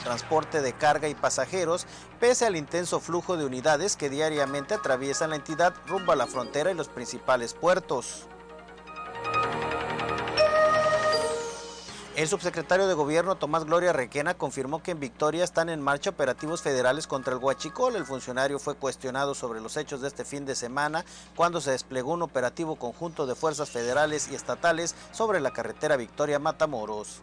transporte de carga y pasajeros, pese al intenso flujo de unidades que diariamente atraviesan la entidad rumbo a la frontera y los principales puertos. El subsecretario de Gobierno Tomás Gloria Requena confirmó que en Victoria están en marcha operativos federales contra el huachicol. El funcionario fue cuestionado sobre los hechos de este fin de semana cuando se desplegó un operativo conjunto de fuerzas federales y estatales sobre la carretera Victoria-Matamoros.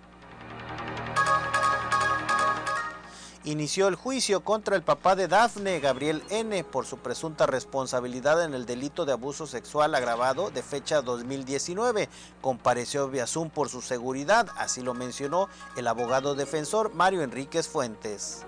Inició el juicio contra el papá de Dafne, Gabriel N., por su presunta responsabilidad en el delito de abuso sexual agravado de fecha 2019. Compareció vía Zoom por su seguridad, así lo mencionó el abogado defensor Mario Enríquez Fuentes.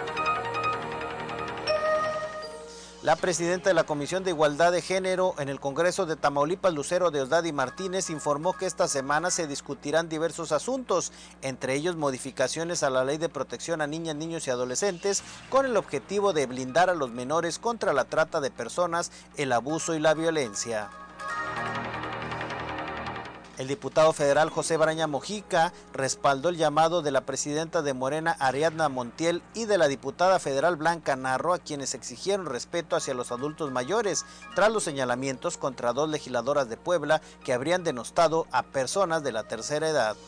La presidenta de la Comisión de Igualdad de Género en el Congreso de Tamaulipas, Lucero Deosdado Martínez, informó que esta semana se discutirán diversos asuntos, entre ellos modificaciones a la Ley de Protección a Niñas, Niños y Adolescentes, con el objetivo de blindar a los menores contra la trata de personas, el abuso y la violencia. El diputado federal José Braña Mojica respaldó el llamado de la presidenta de Morena, Ariadna Montiel, y de la diputada federal Blanca Narro, a quienes exigieron respeto hacia los adultos mayores, tras los señalamientos contra dos legisladoras de Puebla que habrían denostado a personas de la tercera edad.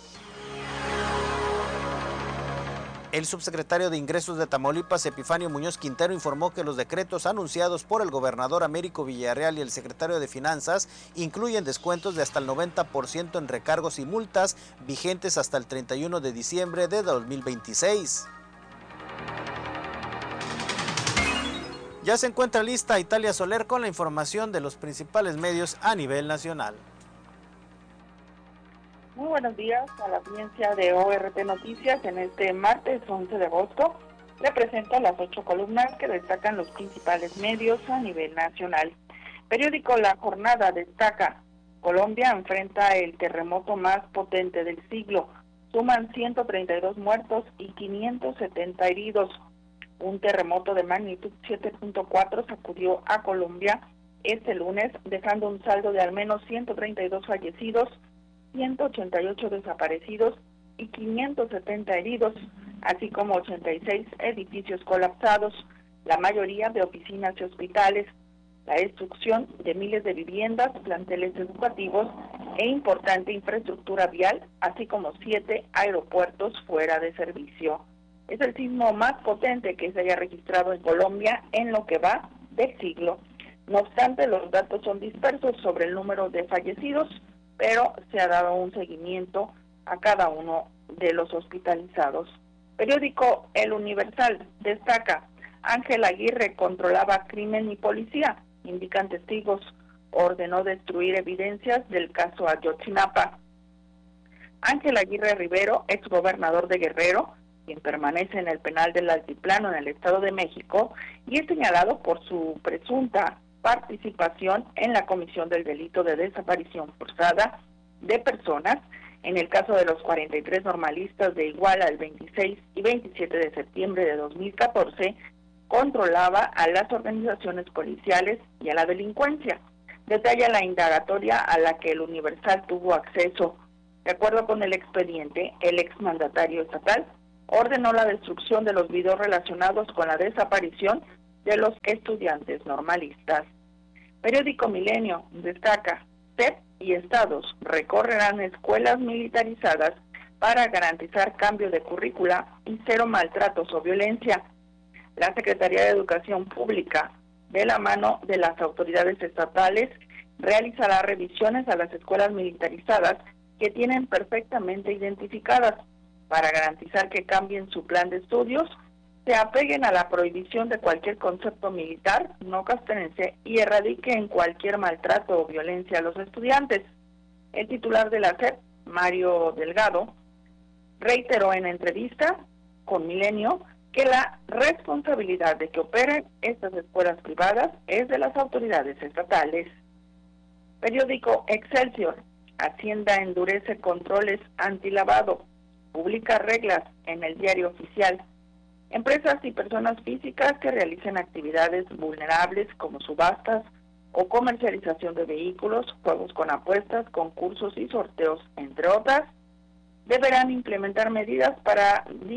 El subsecretario de Ingresos de Tamaulipas, Epifanio Muñoz Quintero, informó que los decretos anunciados por el gobernador Américo Villarreal y el secretario de Finanzas incluyen descuentos de hasta el 90% en recargos y multas vigentes hasta el 31 de diciembre de 2026. Ya se encuentra lista Italia Soler con la información de los principales medios a nivel nacional. Muy buenos días a la audiencia de ORT Noticias. En este martes 11 de agosto le presento las 8 columnas que destacan los principales medios a nivel nacional. Periódico La Jornada destaca: Colombia enfrenta el terremoto más potente del siglo. Suman 132 muertos y 570 heridos. Un terremoto de magnitud 7.4 sacudió a Colombia este lunes, dejando un saldo de al menos 132 fallecidos, 188 desaparecidos y 570 heridos, así como 86 edificios colapsados, la mayoría de oficinas y hospitales, la destrucción de miles de viviendas, planteles educativos e importante infraestructura vial, así como 7 aeropuertos fuera de servicio. Es el sismo más potente que se haya registrado en Colombia en lo que va del siglo. No obstante, los datos son dispersos sobre el número de fallecidos, pero se ha dado un seguimiento a cada uno de los hospitalizados. Periódico El Universal destaca: Ángel Aguirre controlaba crimen y policía, indican testigos, ordenó destruir evidencias del caso Ayotzinapa. Ángel Aguirre Rivero, exgobernador de Guerrero, quien permanece en el penal del Altiplano en el Estado de México y es señalado por su presunta participación en la comisión del delito de desaparición forzada de personas en el caso de los 43 normalistas de Iguala el 26 y 27 de septiembre de 2014, controlaba a las organizaciones policiales y a la delincuencia. Detalla la indagatoria a la que el Universal tuvo acceso. De acuerdo con el expediente, el exmandatario estatal ordenó la destrucción de los videos relacionados con la desaparición de los estudiantes normalistas. Periódico Milenio destaca: CEP y estados recorrerán escuelas militarizadas para garantizar cambio de currícula y cero maltratos o violencia. La Secretaría de Educación Pública, de la mano de las autoridades estatales, realizará revisiones a las escuelas militarizadas que tienen perfectamente identificadas para garantizar que cambien su plan de estudios, se apeguen a la prohibición de cualquier concepto militar no castrense y erradiquen cualquier maltrato o violencia a los estudiantes. El titular de la SEP, Mario Delgado, reiteró en entrevista con Milenio que la responsabilidad de que operen estas escuelas privadas es de las autoridades estatales. Periódico Excelsior: Hacienda endurece controles antilavado, publica reglas en el Diario Oficial. Empresas y personas físicas que realicen actividades vulnerables como subastas o comercialización de vehículos, juegos con apuestas, concursos y sorteos, entre otras, deberán implementar medidas para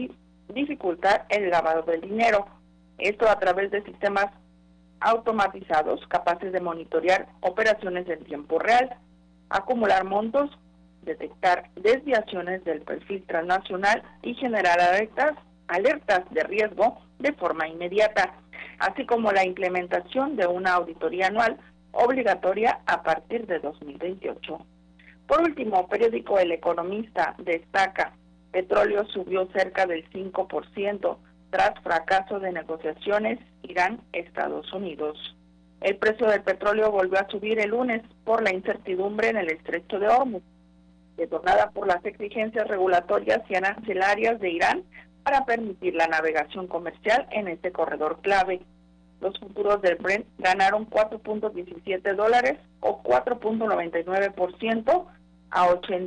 dificultar el lavado del dinero. Esto a través de sistemas automatizados capaces de monitorear operaciones en tiempo real, acumular montos, detectar desviaciones del perfil transnacional y generar alertas de riesgo de forma inmediata, así como la implementación de una auditoría anual obligatoria a partir de 2028. Por último, periódico El Economista destaca: petróleo subió cerca del 5% tras fracaso de negociaciones Irán-Estados Unidos. El precio del petróleo volvió a subir el lunes por la incertidumbre en el estrecho de Hormuz, detonada por las exigencias regulatorias y arancelarias de Irán para permitir la navegación comercial en este corredor clave. Los futuros del Brent ganaron $4.17 o 4.99% a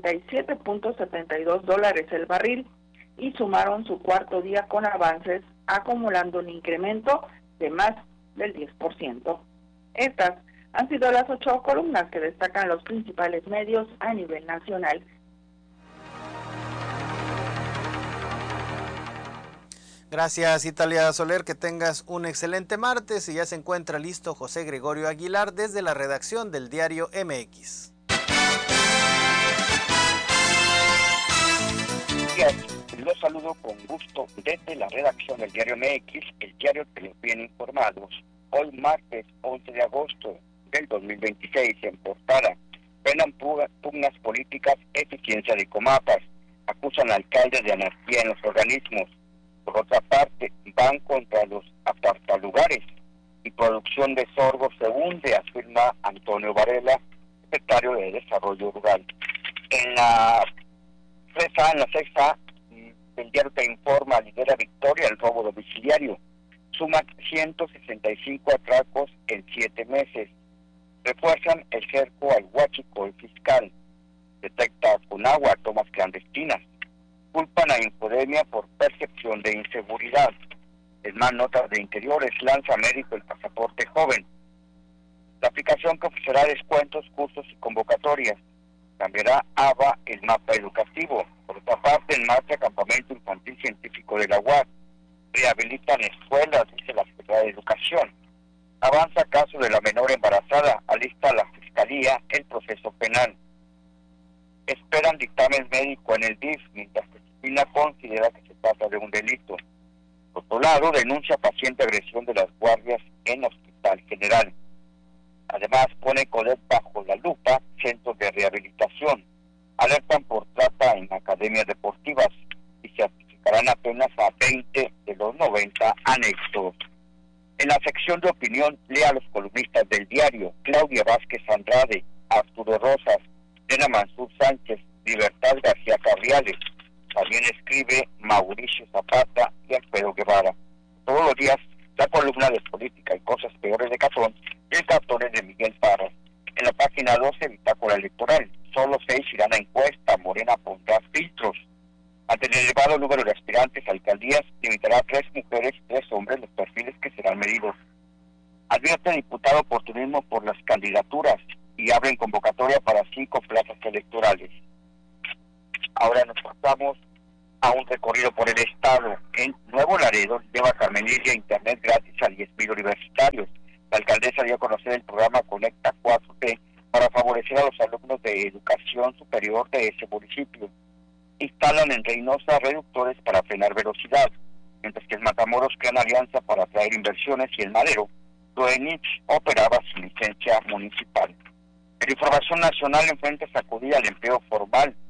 $87.72 el barril y sumaron su cuarto día con avances, acumulando un incremento de más del 10%. Estas han sido las 8 columnas que destacan los principales medios a nivel nacional. Gracias, Italia Soler, que tengas un excelente martes y ya se encuentra listo José Gregorio Aguilar desde la redacción del diario MX. Los saludo con gusto desde la redacción del diario MX, el diario que los bien informados. Hoy martes 11 de agosto del 2026 en portada: frenan pugnas políticas, eficiencia de Comapas, acusan al alcalde de anarquía en los organismos. Por otra parte, van contra los apartalugares y producción de sorgo se hunde, afirma Antonio Varela, secretario de Desarrollo Rural. En la sexta, el diario Te Informa: lidera Victoria el robo domiciliario, suman 165 atracos en 7 meses. Refuerzan el cerco al Huachico, el fiscal. Detecta con agua tomas clandestinas. Culpan a Infodemia por percepción de inseguridad. En más notas de Interiores: lanza médico el pasaporte joven. La aplicación que ofrecerá descuentos, cursos y convocatorias. Cambiará ABA el mapa educativo. Por otra parte, en marcha Campamento Infantil Científico de la UAS. Rehabilitan escuelas, dice la Secretaría de Educación. Avanza caso de la menor embarazada, alista la Fiscalía el proceso penal. Esperan dictamen médico en el DIF, mientras que Cristina considera que se trata de un delito. Por otro lado, denuncia paciente agresión de las guardias en Hospital General. Además, pone CODEP bajo la lupa centros de rehabilitación. Alertan por trata en academias deportivas y certificarán apenas a 20 de los 90 anexos. En la sección de opinión, lea a los columnistas del diario: Claudia Vázquez Andrade, Arturo Rosas, Elena Mansur Sánchez, Libertad García Carriales. También escribe Mauricio Zapata y Alfredo Guevara. Todos los días, la columna de política y cosas peores de Catón y el cartón es de Miguel Parras. En la página 12, bitácora electoral: solo 6 irán a encuesta, Morena pondrá filtros. Ante el elevado número de aspirantes a alcaldías, limitará a 3 mujeres y 3 hombres los perfiles que serán medidos. Advierte diputado oportunismo por las candidaturas y abren convocatoria para 5 plazas electorales. Ahora nos pasamos a un recorrido por el estado. En Nuevo Laredo lleva Carmen Lidia internet gratis a 10,000 universitarios. La alcaldesa dio a conocer el programa Conecta 4T para favorecer a los alumnos de educación superior de ese municipio. Instalan en Reynosa reductores para frenar velocidad, mientras que en Matamoros crean alianza para atraer inversiones y en Madero, Doenich operaba sin licencia municipal. En información nacional, enfrenta sacudida al empleo formal.